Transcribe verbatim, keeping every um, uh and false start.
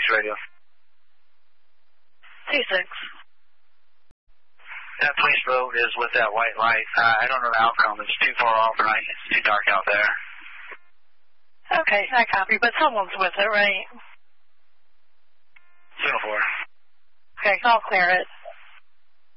radio. T six. That police boat is with that white light. Uh, I don't know the outcome. It's too far off, right? It's too dark out there. Okay, I copy, but someone's with it, right? Signal four. Okay, I'll clear it.